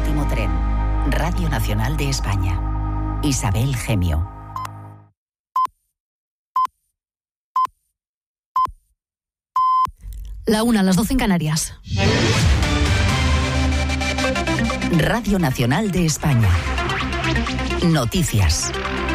último tren. Radio Nacional de España. Isabel Gemio. La 1, las 12 en Canarias. Radio Nacional de España. Noticias.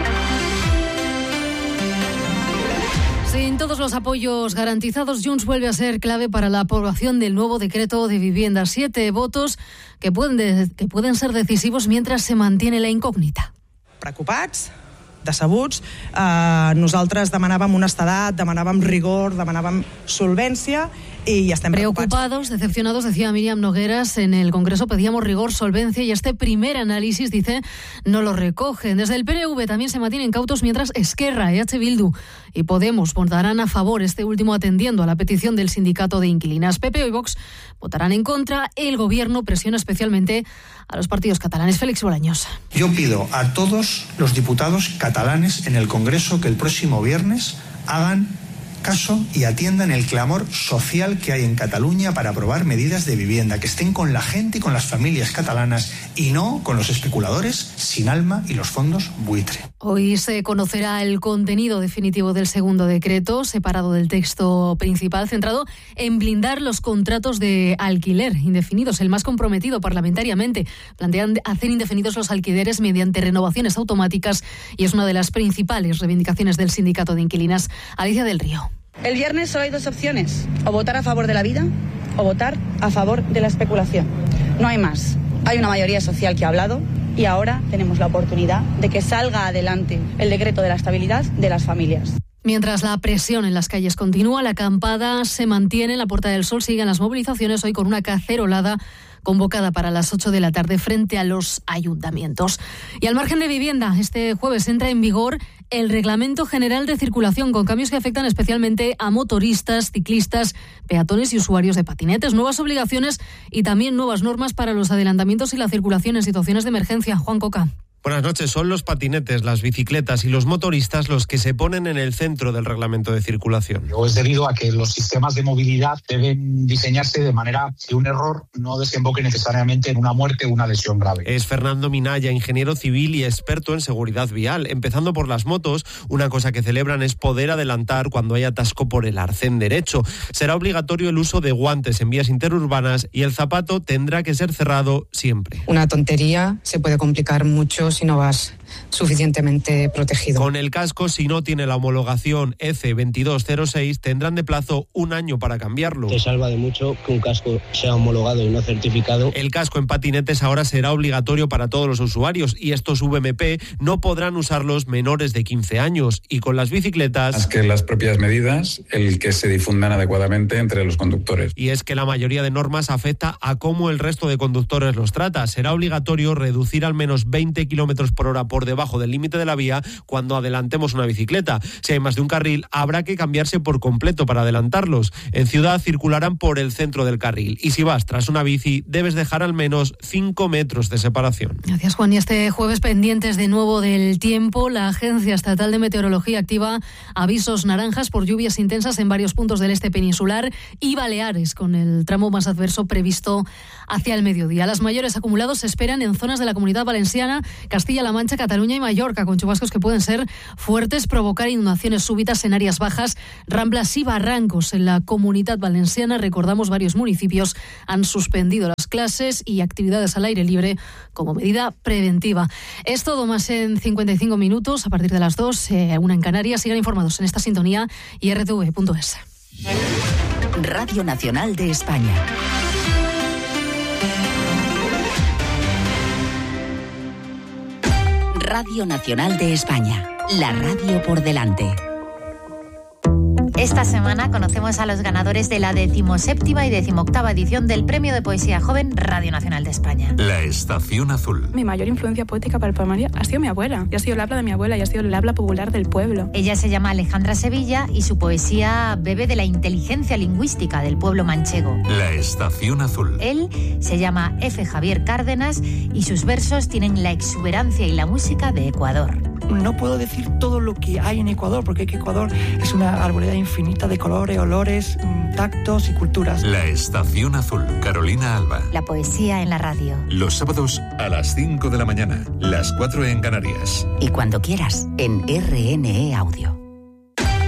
Sin todos los apoyos garantizados, Junts vuelve a ser clave para la aprobación del nuevo decreto de vivienda. 7 votos que pueden ser decisivos mientras se mantiene la incògnita. Preocupats, decebuts, nosaltres demanàvem honestedat, demanàvem rigor, demanàvem solvència y estem preocupados, decepcionados, decía Míriam Nogueras en el Congreso. Pedíamos rigor, solvencia y este primer análisis, dice, no lo recogen. Desde el PNV también se mantienen cautos, mientras Esquerra, EH Bildu y Podemos votarán a favor, este último atendiendo a la petición del sindicato de inquilinas. PP y Vox votarán en contra. El Gobierno presiona especialmente a los partidos catalanes. Félix Bolaños. Yo pido a todos los diputados catalanes en el Congreso que el próximo viernes hagan caso y atiendan el clamor social que hay en Cataluña para aprobar medidas de vivienda, que estén con la gente y con las familias catalanas y no con los especuladores sin alma y los fondos buitre. Hoy se conocerá el contenido definitivo del segundo decreto, separado del texto principal, centrado en blindar los contratos de alquiler indefinidos, el más comprometido parlamentariamente. Plantean hacer indefinidos los alquileres mediante renovaciones automáticas y es una de las principales reivindicaciones del sindicato de inquilinas. Alicia del Río. El viernes solo hay 2 opciones, o votar a favor de la vida o votar a favor de la especulación. No hay más. Hay una mayoría social que ha hablado y ahora tenemos la oportunidad de que salga adelante el decreto de la estabilidad de las familias. Mientras la presión en las calles continúa, la acampada se mantiene. En la Puerta del Sol siguen las movilizaciones, hoy con una cacerolada convocada para las 8 de la tarde frente a los ayuntamientos. Y al margen de vivienda, este jueves entra en vigor el Reglamento General de Circulación, con cambios que afectan especialmente a motoristas, ciclistas, peatones y usuarios de patinetes. Nuevas obligaciones y también nuevas normas para los adelantamientos y la circulación en situaciones de emergencia. Juan Coca. Buenas noches. Son los patinetes, las bicicletas y los motoristas los que se ponen en el centro del reglamento de circulación. Es debido a que los sistemas de movilidad deben diseñarse de manera que un error no desemboque necesariamente en una muerte o una lesión grave. Es Fernando Minaya, ingeniero civil y experto en seguridad vial. Empezando por las motos, una cosa que celebran es poder adelantar cuando hay atasco por el arcén derecho. Será obligatorio el uso de guantes en vías interurbanas y el zapato tendrá que ser cerrado siempre. Una tontería se puede complicar mucho si no vas suficientemente protegido. Con el casco, si no tiene la homologación EC2206, tendrán de plazo 1 año para cambiarlo. Te salva de mucho que un casco sea homologado y no certificado. El casco en patinetes ahora será obligatorio para todos los usuarios y estos VMP no podrán usarlos menores de 15 años. Y con las bicicletas... Más que las propias medidas, el que se difundan adecuadamente entre los conductores. Y es que la mayoría de normas afecta a cómo el resto de conductores los trata. Será obligatorio reducir al menos 20 kilómetros por hora por debajo del límite de la vía cuando adelantemos una bicicleta. Si hay más de un carril, habrá que cambiarse por completo para adelantarlos. En ciudad circularán por el centro del carril y si vas tras una bici debes dejar al menos 5 metros de separación. Gracias, Juan. Y este jueves, pendientes de nuevo del tiempo, la Agencia Estatal de Meteorología activa avisos naranjas por lluvias intensas en varios puntos del este peninsular y Baleares, con el tramo más adverso previsto hacia el mediodía. Los mayores acumulados se esperan en zonas de la Comunidad Valenciana, Castilla-La Mancha, Cataluña y Mallorca, con chubascos que pueden ser fuertes, provocar inundaciones súbitas en áreas bajas, ramblas y barrancos. En la Comunidad Valenciana, recordamos, varios municipios han suspendido las clases y actividades al aire libre como medida preventiva. Es todo, más en 55 minutos, a partir de las 2, 1 en Canarias. Sigan informados en esta sintonía y rtv.es. Radio Nacional de España. Radio Nacional de España, la radio por delante. Esta semana conocemos a los ganadores de la 17ª y 18ª edición del Premio de Poesía Joven Radio Nacional de España. La Estación Azul. Mi mayor influencia poética para el poemario ha sido mi abuela. Y ha sido el habla de mi abuela y ha sido el habla popular del pueblo. Ella se llama Alejandra Sevilla y su poesía bebe de la inteligencia lingüística del pueblo manchego. La Estación Azul. Él se llama F. Javier Cárdenas y sus versos tienen la exuberancia y la música de Ecuador. no puedo decir todo lo que hay en Ecuador, porque Ecuador es una arboleda infinita de colores, olores, tactos y culturas. La Estación Azul, Carolina Alba. La poesía en la radio. Los sábados a las 5 de la mañana, las 4 en Canarias. Y cuando quieras, en RNE Audio.